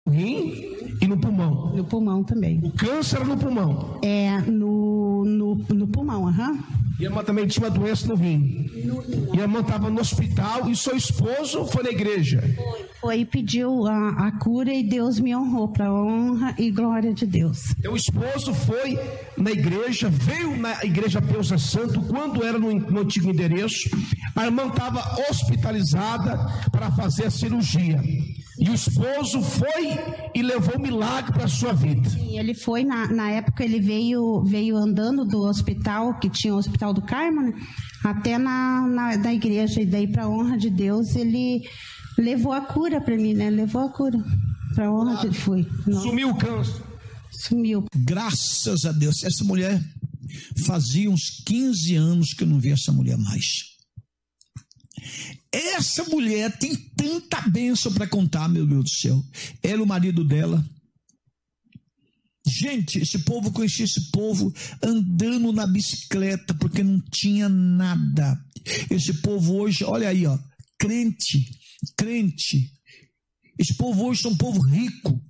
rim e no pulmão. No pulmão também. O câncer era no pulmão. No pulmão, aham. E a irmã também tinha uma doença no rim. E a irmã estava no hospital e seu esposo foi na igreja. Foi e pediu a cura e Deus me honrou, para honra e glória de Deus. Então o esposo foi na igreja, veio na igreja Deus é Santo, quando era no antigo endereço. A irmã estava hospitalizada para fazer a cirurgia. E o esposo foi e levou um milagre para a sua vida. Sim, ele foi, na época ele veio andando do hospital, que tinha o Hospital do Carmo, né, até na igreja. E daí, para a honra de Deus, ele levou a cura para mim, né? Levou a cura. Para a honra de Deus. Sumiu o câncer. Sumiu. Graças a Deus. Essa mulher, fazia uns 15 anos que eu não via essa mulher mais. Essa mulher tem tanta bênção para contar, meu Deus do céu. Ela, o marido dela. Gente, esse povo, conhecia esse povo andando na bicicleta, porque não tinha nada. Esse povo hoje, olha aí, ó, crente. Esse povo hoje é um povo rico,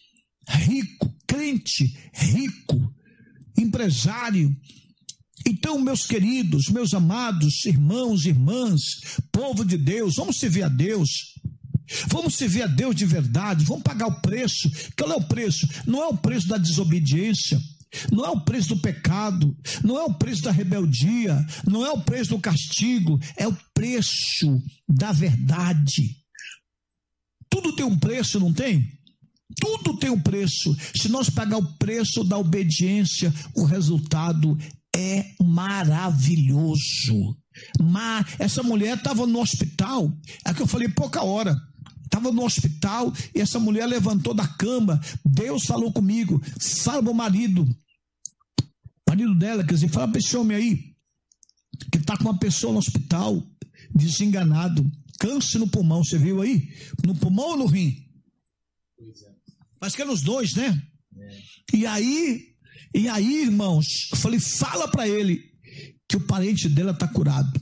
crente, rico, empresário. Então, meus queridos, meus amados irmãos e irmãs, povo de Deus, vamos servir a Deus. Vamos servir a Deus de verdade, vamos pagar o preço. Qual é o preço? Não é o preço da desobediência, não é o preço do pecado, não é o preço da rebeldia, não é o preço do castigo, é o preço da verdade. Tudo tem um preço, não tem? Tudo tem um preço. Se nós pagar o preço da obediência, o resultado é maravilhoso. Mas essa mulher estava no hospital, é que eu falei pouca hora. Estava no hospital e essa mulher levantou da cama. Deus falou comigo, fala para o marido dela, quer dizer, fala para esse homem aí, que está com uma pessoa no hospital, desenganado, câncer no pulmão, você viu aí? No pulmão ou no rim? Mas que é nos dois, né? E aí, irmãos, eu falei, fala para ele que o parente dele está curado,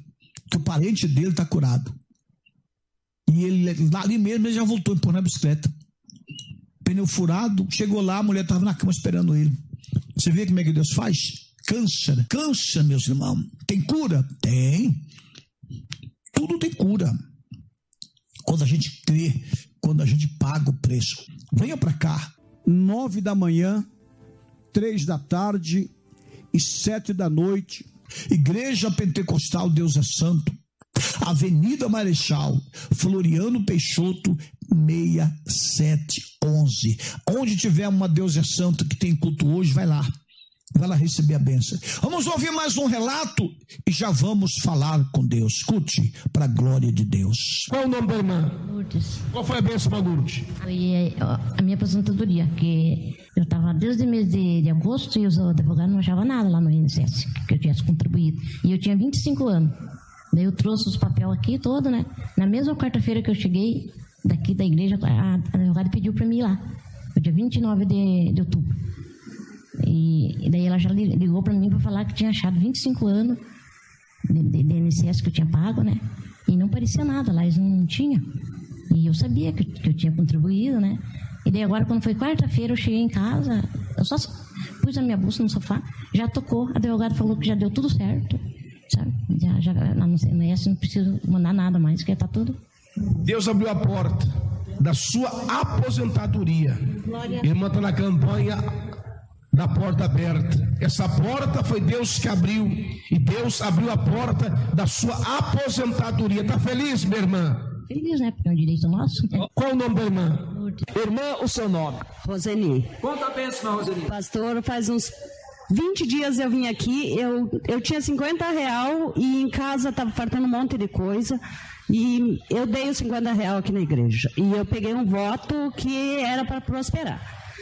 E ele, ali mesmo, ele já voltou a empurrar a bicicleta. Pneu furado, chegou lá, a mulher estava na cama esperando ele. Você vê como é que Deus faz? Câncer, meus irmãos. Tem cura? Tem. Tudo tem cura. Quando a gente crê, quando a gente paga o preço. Venha para cá. 9 da manhã, 3 da tarde e 7 da noite. Igreja Pentecostal Deus é Santo, Avenida Marechal Floriano Peixoto 6711. Onde tiver uma Deus é Santo que tem culto hoje, vai lá receber a bênção. Vamos ouvir mais um relato e já vamos falar com Deus. Escute, para a glória de Deus. Qual o nome da irmã? Lourdes. Qual foi a bênção para Lourdes? Foi a minha aposentadoria, que eu estava desde o mês de agosto e os advogados não achavam nada lá no INSS que eu tivesse contribuído. E eu tinha 25 anos. Daí eu trouxe os papéis aqui todo, né? Na mesma quarta-feira que eu cheguei daqui da igreja, a advogada pediu para mim ir lá, no dia 29 de outubro. E daí ela já ligou para mim para falar que tinha achado 25 anos de INSS que eu tinha pago, né? E não parecia nada lá, eles não tinham. E eu sabia que eu tinha contribuído, né? E daí agora, quando foi quarta-feira, eu cheguei em casa, eu só pus a minha bolsa no sofá, já tocou, a advogada falou que já deu tudo certo, sabe? Já não preciso mandar nada mais, que tá tudo. Deus abriu a porta da sua aposentadoria. A irmã está na campanha da porta aberta. Essa porta foi Deus que abriu, e Deus abriu a porta da sua aposentadoria. Está feliz, minha irmã? Feliz, né? Porque é um direito nosso. Né? Qual o nome da irmã? Irmã, o seu nome? Roseni. Conta a bênção, Roseni. Pastor, faz uns 20 dias eu vim aqui, eu tinha R$50 e em casa estava faltando um monte de coisa. E eu dei os R$50 aqui na igreja. E eu peguei um voto que era para prosperar.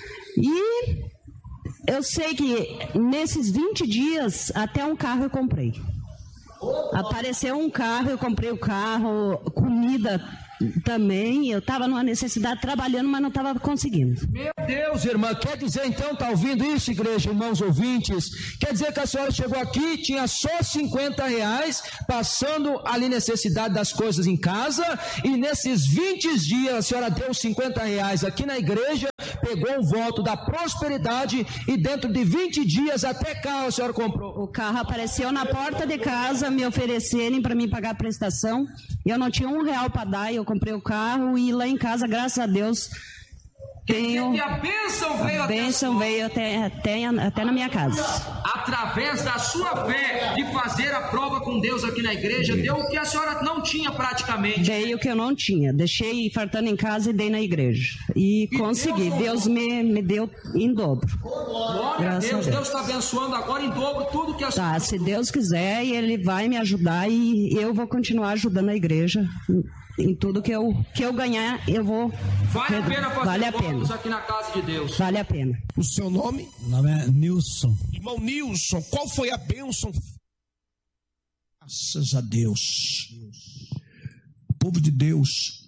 E eu sei que nesses 20 dias, até um carro eu comprei. Apareceu um carro, eu comprei o carro, comida também. Eu estava numa necessidade trabalhando, mas não estava conseguindo. Meu Deus, irmã, quer dizer então, está ouvindo isso, igreja, irmãos ouvintes? Quer dizer que a senhora chegou aqui, tinha só R$50, passando ali necessidade das coisas em casa, e nesses 20 dias a senhora deu R$50 aqui na igreja, pegou o voto da prosperidade e dentro de 20 dias até carro a senhora comprou. O carro apareceu na porta de casa, me oferecerem para mim pagar a prestação. Eu não tinha R$1 para dar, eu comprei o carro e lá em casa, graças a Deus, tenho... E a bênção veio, até na minha casa. Através da sua fé de fazer a prova com Deus aqui na igreja, deu o que a senhora não tinha praticamente. Dei o que eu não tinha. Deixei fartando em casa e dei na igreja. E consegui. Deus me deu em dobro. Glória a Deus. Deus está abençoando agora em dobro tudo que a senhora... Tá, se Deus quiser, Ele vai me ajudar e eu vou continuar ajudando a igreja. Em tudo que eu ganhar, eu vou... Vale a pena fazer votos aqui na casa de Deus. Vale a pena. O seu nome? Meu nome é Nilson. Irmão Nilson, qual foi a bênção? Graças a Deus. O povo de Deus,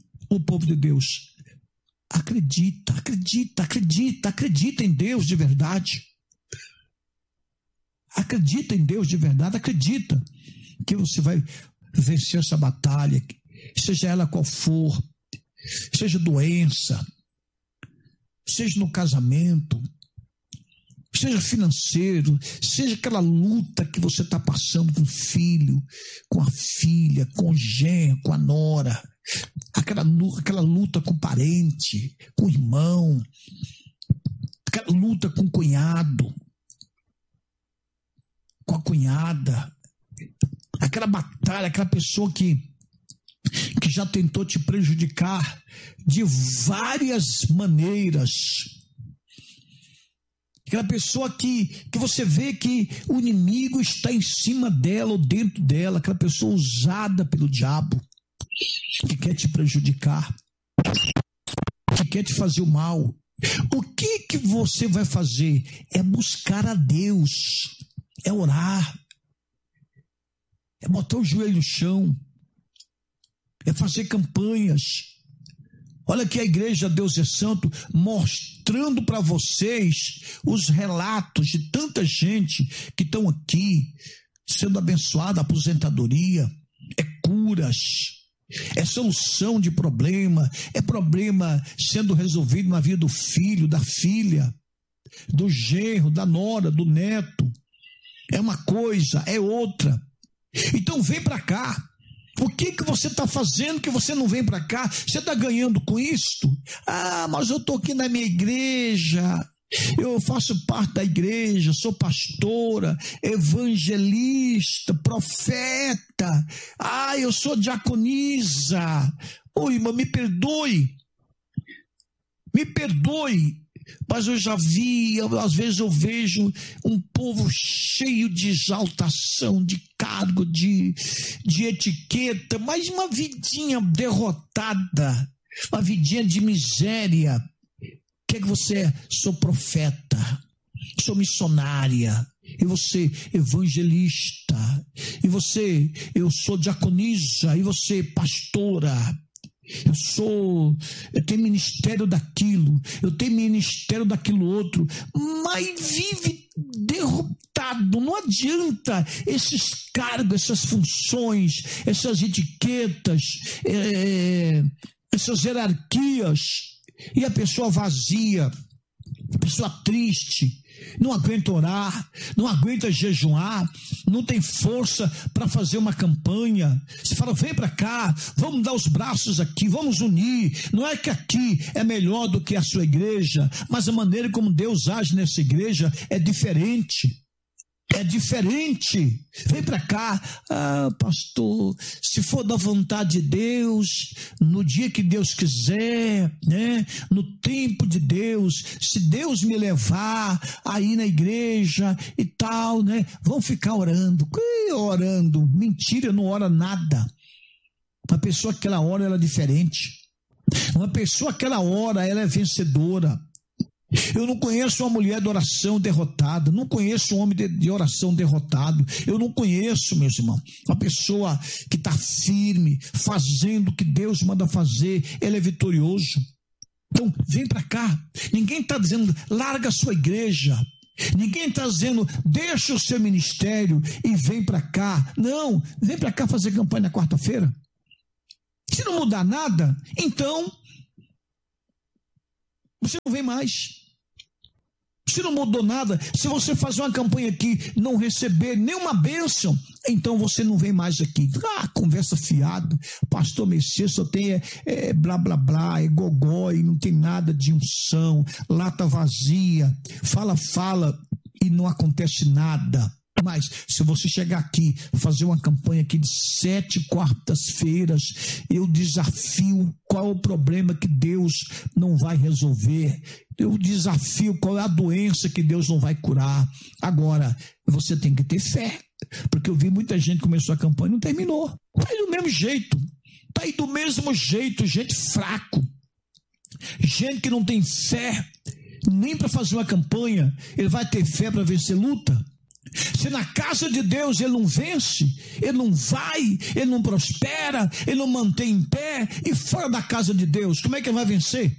acredita em Deus de verdade. Acredita em Deus de verdade, acredita que você vai vencer essa batalha, seja ela qual for, seja doença, seja no casamento, seja financeiro, seja aquela luta que você está passando com o filho, com a filha, com o genro, com a nora, aquela luta com o parente, com o irmão, aquela luta com o cunhado, com a cunhada, aquela batalha, aquela pessoa que já tentou te prejudicar de várias maneiras. Aquela pessoa que você vê que o inimigo está em cima dela ou dentro dela, aquela pessoa usada pelo diabo, que quer te prejudicar, que quer te fazer o mal. O que você vai fazer? É buscar a Deus, é orar, é botar o joelho no chão, é fazer campanhas. Olha aqui a igreja Deus é Santo mostrando para vocês os relatos de tanta gente que estão aqui sendo abençoada, aposentadoria, é curas, é solução de problema, é problema sendo resolvido na vida do filho, da filha, do genro, da nora, do neto. É uma coisa, é outra. Então vem para cá. O que você está fazendo que você não vem para cá? Você está ganhando com isto? Ah, mas eu estou aqui na minha igreja, eu faço parte da igreja, sou pastora, evangelista, profeta, eu sou diaconisa. Ô irmão, me perdoe, mas eu já vi, às vezes eu vejo um povo cheio de exaltação, de cargo, de etiqueta, mas uma vidinha derrotada, uma vidinha de miséria. O que é que você é? Sou profeta, sou missionária, e você evangelista, e você, eu sou diaconisa, e você pastora. Eu tenho ministério daquilo, eu tenho ministério daquilo outro, mas vive derrotado. Não adianta esses cargos, essas funções, essas etiquetas, essas hierarquias, e a pessoa vazia, a pessoa triste, não aguenta orar, não aguenta jejuar, não tem força para fazer uma campanha. Você fala, vem para cá, vamos dar os braços aqui, vamos unir. Não é que aqui é melhor do que a sua igreja, mas a maneira como Deus age nessa igreja é diferente. É diferente. Vem para cá. Pastor, se for da vontade de Deus, no dia que Deus quiser, né? No tempo de Deus, se Deus me levar aí na igreja e tal, né? Vão ficar orando. Orando. Mentira, não ora nada. Uma pessoa que ela ora, ela é diferente. Uma pessoa que ela ora, ela é vencedora. Eu não conheço uma mulher de oração derrotada, não conheço um homem de oração derrotado, eu não conheço, meus irmãos, uma pessoa que está firme, fazendo o que Deus manda fazer, ele é vitorioso. Então, vem para cá. Ninguém está dizendo, larga a sua igreja, ninguém está dizendo, deixa o seu ministério e vem para cá. Não, vem para cá fazer campanha na quarta-feira. Se não mudar nada, então Você não vem mais. Se não mudou nada, se você fazer uma campanha aqui, não receber nenhuma bênção, então você não vem mais aqui. Conversa fiado, pastor Messias só tem blá blá blá, é gogó e não tem nada de unção, lata vazia, fala e não acontece nada. Mas se você chegar aqui, fazer uma campanha aqui de 7 quartas-feiras, eu desafio qual é o problema que Deus não vai resolver. Eu desafio qual é a doença que Deus não vai curar. Agora, você tem que ter fé, porque eu vi muita gente que começou a campanha e não terminou. Está aí do mesmo jeito. Está aí do mesmo jeito, gente fraco. Gente que não tem fé nem para fazer uma campanha. Ele vai ter fé para vencer luta? Se na casa de Deus ele não vence, ele não vai, ele não prospera, ele não mantém em pé, e fora da casa de Deus, como é que ele vai vencer?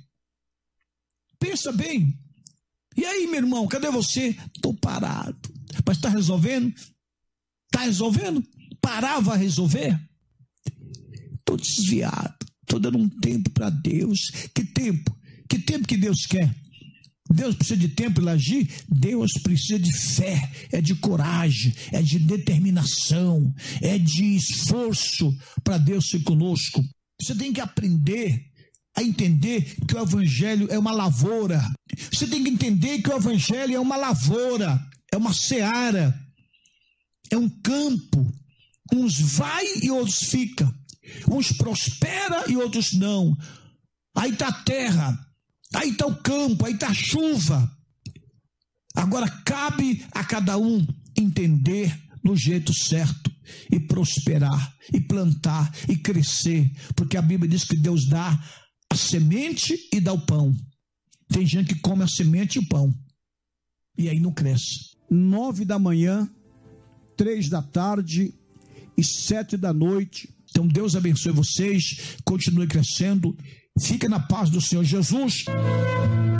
Pensa bem. E aí, meu irmão, cadê você? Estou parado. Mas está resolvendo? Está resolvendo? Parar vai resolver? Estou desviado, estou dando um tempo para Deus. Que tempo? Que tempo que Deus quer? Deus precisa de tempo para agir? Deus precisa de fé, é de coragem, é de determinação, é de esforço para Deus ser conosco. Você tem que aprender a entender que o evangelho é uma lavoura. Você tem que entender que o evangelho é uma lavoura, é uma seara, é um campo. Uns vai e outros fica. Uns prospera e outros não. Aí está a terra. Aí está o campo, aí está a chuva. Agora cabe a cada um entender do jeito certo e prosperar, e plantar, e crescer. Porque a Bíblia diz que Deus dá a semente e dá o pão. Tem gente que come a semente e o pão, e aí não cresce. 9 da manhã, 3 da tarde e 7 da noite. Então Deus abençoe vocês, continue crescendo. Fica na paz do Senhor Jesus.